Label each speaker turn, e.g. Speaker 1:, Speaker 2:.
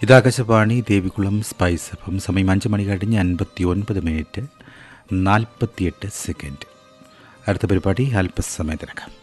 Speaker 1: ഇത് ആകാശവാണി ദേവികുളം സ്പൈസ് അപ്പം സമയം 5 മണി കഴിഞ്ഞ് 59 മിനിറ്റ് 48 സെക്കൻഡ്. അടുത്ത പരിപാടി അല്പസമയത്തിനകം.